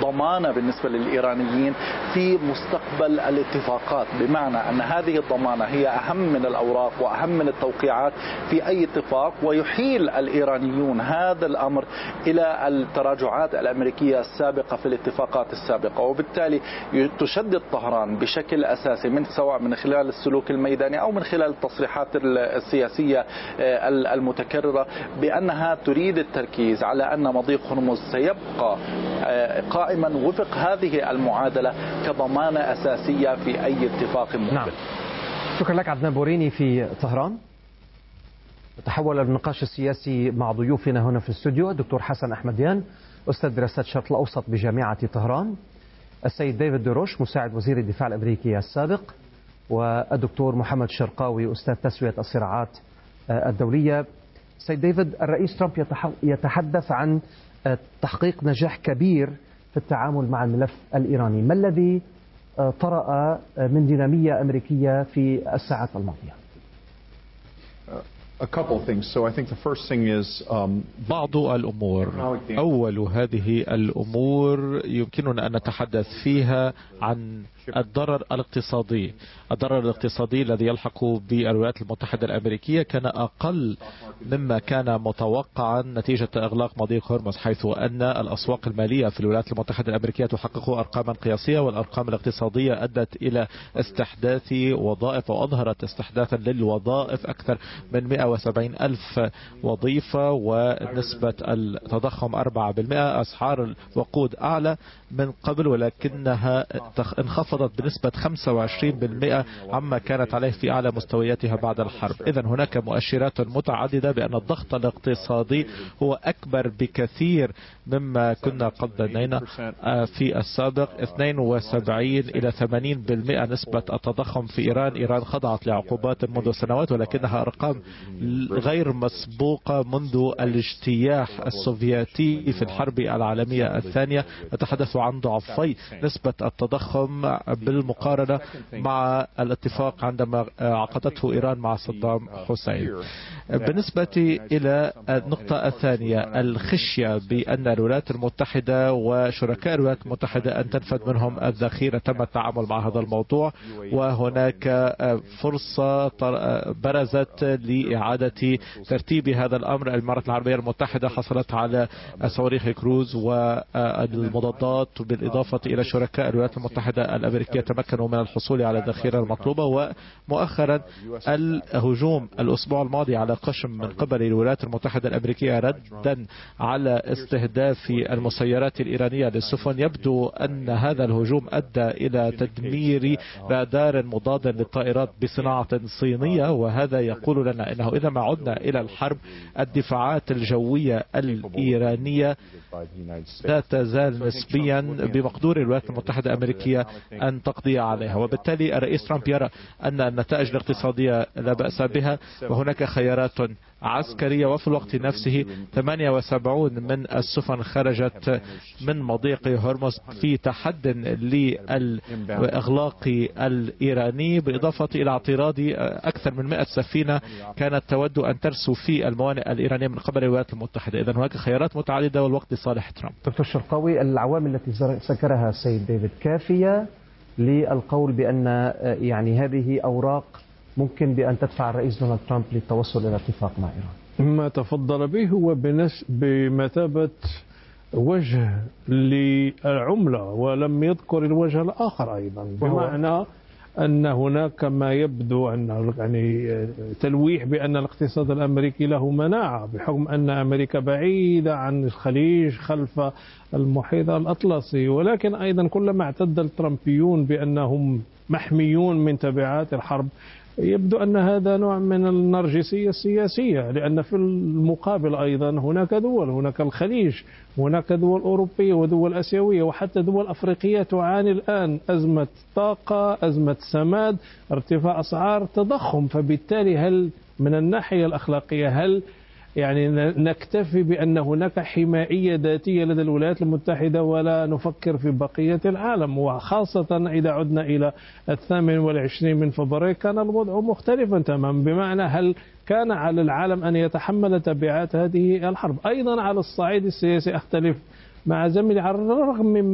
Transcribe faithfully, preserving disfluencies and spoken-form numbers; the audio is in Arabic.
ضمانة بالنسبة للإيرانيين في مستقبل الاتفاقات، بمعنى أن هذه الضمانة هي أهم من الأوراق وأهم من التوقيعات في أي اتفاق، ويحيل الإيرانيون هذا الأمر إلى التراجعات الأمريكية السابقة في الاتفاقات السابقة. وبالتالي تشدد طهران بشكل أساسي من سواء من خلال السلوك الميداني أو من خلال التصريحات السياسية المتكررة بأنها تريد التركيز على أن مضيق هرمز سيبقى قائما وفق هذه المعادلة كضمانة أساسية في أي اتفاق مقبل. نعم. شكرا لك عدنان بوريني في طهران. نتحول للنقاش السياسي مع ضيوفنا هنا في الاستوديو، الدكتور حسن أحمديان أستاذ دراسات الشرق الأوسط بجامعة طهران، السيد ديفيد دروش مساعد وزير الدفاع الأمريكي السابق، والدكتور محمد شرقاوي أستاذ تسوية الصراعات الدولية. سيد ديفيد، الرئيس ترامب يتحدث عن تحقيق نجاح كبير في التعامل مع الملف الإيراني، ما الذي طرأ من دينامية أمريكية في الساعات الماضية؟ بعض الأمور. أول هذه الأمور يمكننا أن نتحدث فيها عن الضرر الاقتصادي. الضرر الاقتصادي الذي يلحق بالولايات المتحدة الأمريكية كان أقل مما كان متوقعا نتيجة إغلاق مضيق هرمز، حيث أن الأسواق المالية في الولايات المتحدة الأمريكية تحقق أرقاما قياسية، والأرقام الاقتصادية أدت إلى استحداث وظائف وأظهرت استحداثا للوظائف أكثر من مئة وسبعين ألف وظيفة، ونسبة التضخم أربعة بالمئة. أسعار الوقود أعلى من قبل ولكنها انخفضت بنسبة خمسة وعشرين بالمئة عما كانت عليه في أعلى مستوياتها بعد الحرب. إذن هناك مؤشرات متعددة بأن الضغط الاقتصادي هو أكبر بكثير مما كنا قد ظنينا في السابق. اثنين وسبعين إلى ثمانين بالمئة نسبة التضخم في إيران. إيران خضعت لعقوبات منذ سنوات ولكنها أرقام غير مسبوقة منذ الاجتياح السوفيتي في الحرب العالمية الثانية. نتحدث عن ضعفي نسبة التضخم بالمقارنة مع الاتفاق عندما عقدته إيران مع صدام حسين. بالنسبة إلى النقطة الثانية، الخشية بأن الولايات المتحدة وشركاء الولايات المتحدة أن تنفذ منهم الذخيرة، تم التعامل مع هذا الموضوع، وهناك فرصة برزت لإعادة ترتيب هذا الأمر. الإمارات العربية المتحدة حصلت على صواريخ كروز والمضادات، بالإضافة إلى شركاء الولايات المتحدة الأمريكية تمكنوا من الحصول على الذخيرة المطلوبة. ومؤخرا الهجوم الأسبوع الماضي على قشم من قبل الولايات المتحدة الأمريكية ردا على استهداف المسيرات الإيرانية للسفن، يبدو أن هذا الهجوم أدى إلى تدمير رادار مضاد للطائرات بصناعة صينية، وهذا يقول لنا أنه إذا ما عدنا إلى الحرب الدفاعات الجوية الإيرانية لا تزال نسبيا بمقدور الولايات المتحدة الأمريكية أن تقضي عليها. وبالتالي الرئيس ترامب يرى أن النتائج الاقتصادية لا بأس بها وهناك خيارات عسكرية، وفي الوقت نفسه ثمانية وسبعين من السفن خرجت من مضيق هرمز في تحد للإغلاق الإيراني، بالإضافة إلى اعتراض أكثر من مئة سفينة كانت تود أن ترسو في الموانئ الإيرانية من قبل الولايات المتحدة. إذن هناك خيارات متعددة والوقت لصالح ترامب. دكتور شرقاوي، العوامل التي ذكرها السيد ديفيد كافية للقول بأن يعني هذه أوراق ممكن بأن تدفع الرئيس دونالد ترامب للتوصل إلى اتفاق مع إيران؟ ما تفضل به هو بمثابة وجه للعملة، ولم يذكر الوجه الآخر أيضا، بمعنى أن هناك ما يبدو أن يعني تلويح بأن الاقتصاد الأمريكي له مناعة بحكم أن أمريكا بعيدة عن الخليج خلف المحيط الأطلسي، ولكن أيضا كلما اعتد الترامبيون بأنهم محميون من تبعات الحرب يبدو أن هذا نوع من النرجسية السياسية، لأن في المقابل أيضا هناك دول، هناك الخليج، هناك دول أوروبية ودول أسيوية وحتى دول أفريقية تعاني الآن أزمة طاقة، أزمة سماد، ارتفاع أسعار، تضخم. فبالتالي هل من الناحية الأخلاقية هل يعني نكتفي بأن هناك حمائية ذاتية لدى الولايات المتحدة ولا نفكر في بقية العالم؟ وخاصة إذا عدنا إلى الثامن والعشرين من فبراير كان الوضع مختلفا تماما، بمعنى هل كان على العالم أن يتحمل تبعات هذه الحرب؟ أيضا على الصعيد السياسي أختلف مع زميلي على الرغم من